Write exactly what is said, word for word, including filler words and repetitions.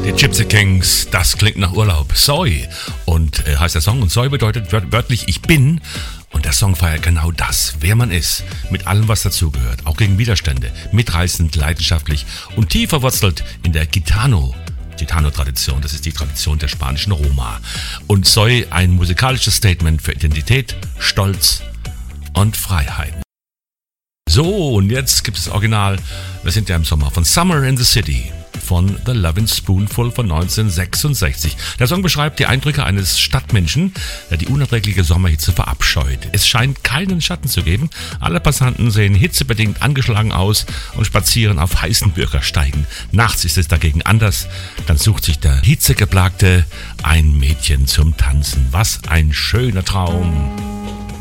Gypsy Kings, das klingt nach Urlaub. Soy und äh, heißt der Song, und Soy bedeutet wört- wörtlich ich bin, und der Song feiert genau das, wer man ist, mit allem was dazugehört, auch gegen Widerstände, mitreißend, leidenschaftlich und tief verwurzelt in der Gitano. Gitano-Tradition, das ist die Tradition der spanischen Roma. Und Soy ein musikalisches Statement für Identität, Stolz und Freiheit. So, und jetzt gibt es das Original, wir sind ja im Sommer, von Summer in the City von The Lovin' Spoonful von neunzehnhundertsechsundsechzig. Der Song beschreibt die Eindrücke eines Stadtmenschen, der die unerträgliche Sommerhitze verabscheut. Es scheint keinen Schatten zu geben. Alle Passanten sehen hitzebedingt angeschlagen aus und spazieren auf heißen Bürgersteigen. Nachts ist es dagegen anders. Dann sucht sich der Hitzegeplagte ein Mädchen zum Tanzen. Was ein schöner Traum.